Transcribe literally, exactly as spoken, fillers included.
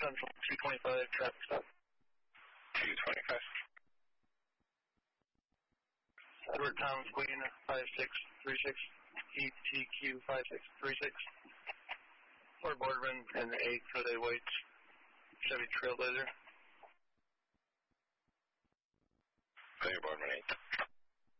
Central, two twenty-five, traffic stop. two twenty-five. Edward Thomas Queen, five six three six, E T Q five six three six. Fort Boardman and the eight for the white Chevy Trailblazer. Fort Boardman eight.